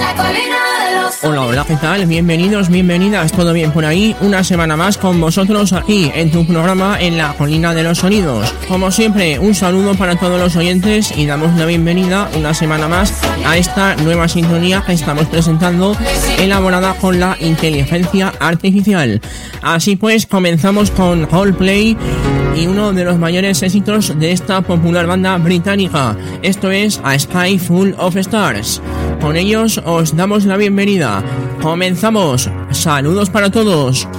Hola, hola, ¿qué tal? Bienvenidos, bienvenidas, ¿todo bien por ahí? Una semana más con vosotros aquí en tu programa En la Colina de los Sonidos. Como siempre, un saludo para todos los oyentes y damos la bienvenida una semana más a esta nueva sintonía que estamos presentando, elaborada con la inteligencia artificial. Así pues, comenzamos con Coldplay y uno de los mayores éxitos de esta popular banda británica. Esto es A Sky Full of Stars. Con ellos os damos la bienvenida. Comenzamos. Saludos para todos.